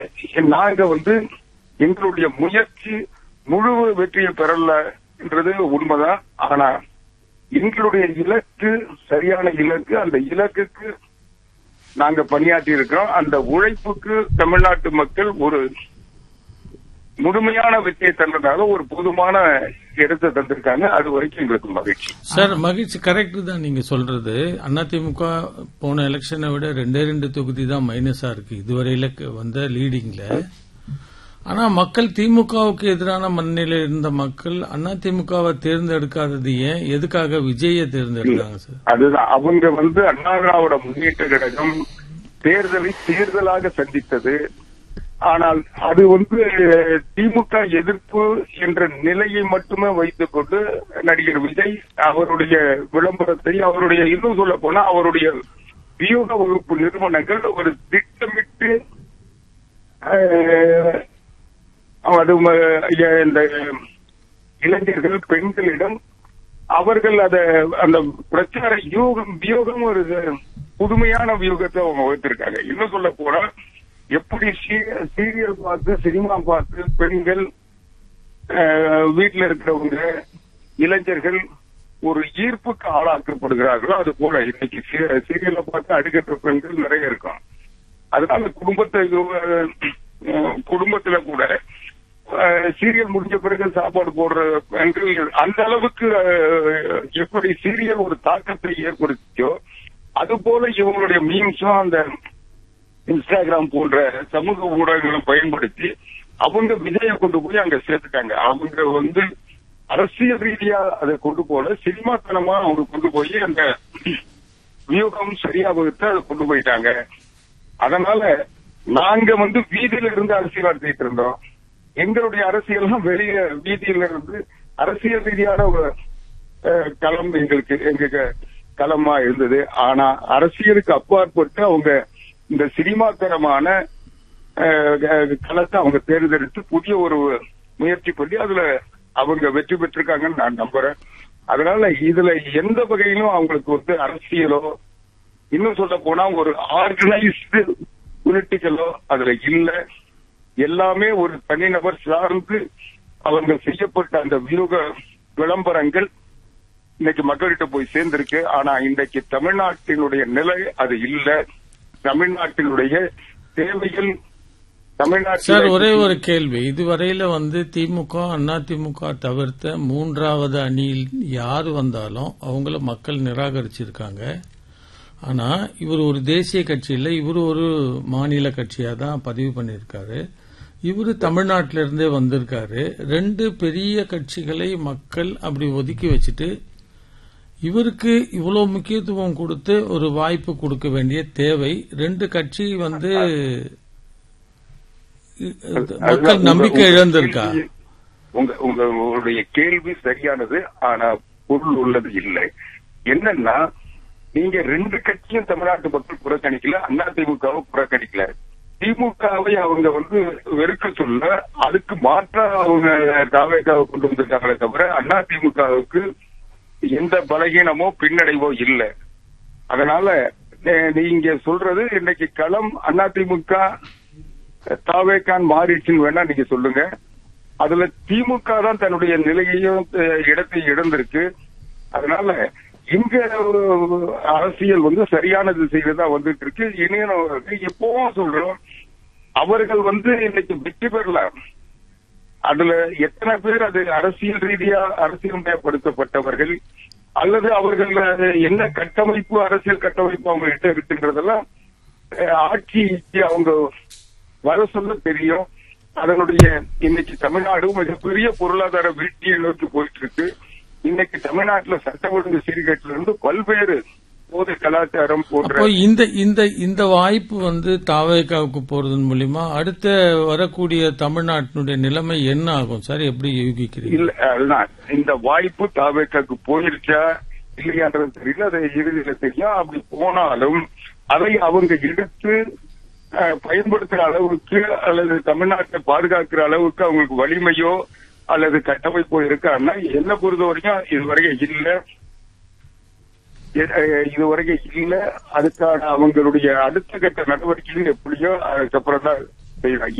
நாங்க எங்களுடைய முயற்சி முழு வெற்றியை பெறலன்றது உண்மைதான். ஆனா எங்களுடைய இலக்கு சரியான இலக்கு. அந்த இலக்குக்கு நாங்க பணியாற்றி இருக்கிறோம். அந்த உழைப்புக்கு தமிழ்நாட்டு மக்கள் ஒரு முழுமையான வெற்றியை தந்ததாக ஒரு பொதுமான இடத்தை தந்திருக்காங்க. அது வரைக்கும் எங்களுக்கு மகிழ்ச்சி. சார், மகிழ்ச்சி கரெக்ட் தான் நீங்க சொல்றது. அதிமுக போன எலெக்ஷனை விட 2 தொகுதி தான் மைனஸா இருக்கு இதுவரையில வந்த லீடிங்ல. ஆனா மக்கள் திமுகவுக்கு எதிரான மனநிலை இருந்த மக்கள் அதிமுகவை தேர்ந்தெடுக்காதது ஏன்? எதுக்காக விஜயை தேர்ந்தெடுத்தாங்க சார்? அதுதான் அவங்க அண்ணா திராவிட முன்னேற்ற கழகம் தேர்தலை தேர்தலாக சந்தித்தது. ஆனால் அது திமுக எதிர்ப்பு என்ற நிலையை மட்டுமே வைத்துக் கொண்டு நடிகர் விஜய் அவருடைய விளம்பரத்தை, அவருடைய இன்னும் சொல்ல போனா அவருடைய வியூக வகுப்பு நிறுவனங்கள் ஒரு திட்டமிட்டு அது இந்த இளைஞர்கள் பெண்களிடம் அவர்கள் அந்த பிரச்சார வியூகம் ஒரு புதுமையான வியூகத்தை அவங்க வகுத்திருக்காங்க. இன்னும் சொல்ல போனா எப்படி சீரியல் பார்த்து சினிமா பார்த்து பெண்கள் வீட்டில் இருக்கிறவங்க இளைஞர்கள் ஒரு ஈர்ப்புக்கு ஆளாக்கப்படுகிறார்களோ அது போல இன்னைக்கு சீரியலை பார்த்து அடுக்கற்ற பெண்கள் நிறைய இருக்கும். அதனால குடும்பத்துல கூட சீரியல் முடிஞ்ச பிறகு சாப்பாடு போடுற பெண்கள் அந்த அளவுக்கு எப்படி சீரியல் ஒரு தாக்கத்தை ஏற்படுத்தியோ அது போல இவங்களுடைய மீம்ஸும் அந்த இன்ஸ்டாகிராம் போன்ற சமூக ஊடகங்களை பயன்படுத்தி அவங்க விஜயை கொண்டு போய் அங்க சேர்த்துட்டாங்க. அவங்க அரசியல் ரீதியா அதை கொண்டு போல சினிமாத்தனமா அவங்க கொண்டு போய் அந்த வியூகம் சரியா வகுத்து அதை கொண்டு போயிட்டாங்க. அதனால நாங்க வீதியில இருந்து அரசியல் நடத்திட்டு இருந்தோம். எங்களுடைய அரசியல்லாம் வெளிய வீதியில இருந்து அரசியல் ரீதியான ஒரு களம் எங்களுக்கு களமா இருந்தது. ஆனா அரசியலுக்கு அப்பாற்பட்டு அவங்க இந்த சினிமாத்தனமான களத்தை அவங்க தேர்ந்தெடுத்து புதிய ஒரு முயற்சி பண்ணி அதுல அவங்க வெற்றி பெற்றிருக்காங்கன்னு நான் நம்புறேன். அதனால இதுல எந்த வகையிலும் அவங்களுக்கு அரசியலோ இன்னும் சொல்ல போனா ஒரு ஆர்கனைஸ்டு பொலிட்டிக்கலோ அதுல இல்ல. எல்லாமே ஒரு தனிநபர் சார்ந்து அவங்க செய்யப்பட்ட அந்த வியூக விளம்பரங்கள் இன்னைக்கு மக்கள்கிட்ட போய் சேர்ந்திருக்கு. ஆனா இன்றைக்கு தமிழ்நாட்டினுடைய நிலை அது இல்ல. தமிழ்நாட்டினுடைய தேவைகள் சார், ஒரே ஒரு கேள்வி. இதுவரையில திமுக அதிமுக தவிர்த்த மூன்றாவது அணியில் யாரு வந்தாலும் அவங்கள மக்கள் நிராகரிச்சிருக்காங்க. ஆனா இவர் ஒரு தேசிய கட்சி இல்ல, இவர் ஒரு மாநில கட்சியா தான் பதிவு பண்ணிருக்காரு. இவரு தமிழ்நாட்டிலிருந்தே வந்திருக்காரு. 2 பெரிய கட்சிகளை மக்கள் அப்படி ஒதுக்கி வச்சுட்டு இவருக்கு இவ்வளவு முக்கியத்துவம் கொடுத்து ஒரு வாய்ப்பு கொடுக்க வேண்டிய தேவை 2 கட்சி மக்கள் நம்பிக்கை இழந்திருக்கா? உங்களுடைய கேள்வி சரியானது. ஆனா பொருள் உள்ளது இல்லை. என்னன்னா நீங்க 2 கட்சியும் தமிழ்நாட்டு மக்கள் புறக்கணிக்கல, அதிமுகவும் புறக்கணிக்கல. திமுகவை அவங்க வெறுக்க சொல்ல அதுக்கு மாற்றா அவங்க தாவேக்காவை கொண்டு வந்திருக்காங்களே தவிர அதிமுகவுக்கு எந்த பலகீனமோ பின்னடைவோ இல்லை. அதனால நீங்க சொல்றது இன்னைக்கு களம் அதிமுக தாவேக்கான் மாறிடுச்சுன்னு வேணா நீங்க சொல்லுங்க. அதுல திமுக தான் தன்னுடைய நிலையையும் இடத்தை இழந்திருக்கு. அதனால இங்க அரசியல் சரியான திசையில தான் வந்துட்டு இருக்கு. இனியும் எப்பவும் சொல்றோம், அவர்கள் இன்னைக்கு வெற்றி பெறலாம். அதுல எத்தனை பேர் அது அரசியல் ரீதியா அரசியல்மயப்படுத்தப்பட்டவர்கள் அல்லது அவர்கள் என்ன கட்டமைப்பு அரசியல் கட்டமைப்பு அவங்க கிட்ட இருக்குன்றதெல்லாம் ஆட்சிக்கு அவங்க வர சொல்ல தெரியும். அதனுடைய இன்னைக்கு தமிழ்நாடு மிகப்பெரிய பொருளாதார வீழ்ச்சியை நோக்கி போயிட்டு இருக்கு. இன்னைக்கு தமிழ்நாட்டில் சட்ட ஒழுங்கு சீர்கேட்டிலிருந்து பல்வேறு போதை கலாச்சாரம் போன்ற இந்த வாய்ப்பு தாவேக்காவுக்கு போறதன் மூலமா அடுத்த வரக்கூடிய தமிழ்நாட்டினுடைய நிலைமை என்ன ஆகும் சார்? எப்படி யூகிக்கிறீங்க? இல்ல, அதுதான் இந்த வாய்ப்பு தாவேக்காவுக்கு போயிருச்சா இல்லையான்றது தெரியல. அதை இறுதியில தெரியும். அப்படி போனாலும் அதை அவங்க எடுத்து பயன்படுத்துற அளவுக்கு அல்லது தமிழ்நாட்டை பாதுகாக்கிற அளவுக்கு அவங்களுக்கு வலிமையோ அல்லது கட்டமைப்போ இருக்கான்னா என்ன பொறுத்த வரைக்கும் இதுவரைக்கும் இல்ல. அதுக்கான அவங்களுடைய அடுத்த கட்ட நடவடிக்கைகள் எப்படியோ அதுக்கப்புறம் தான் செய்யலாம்.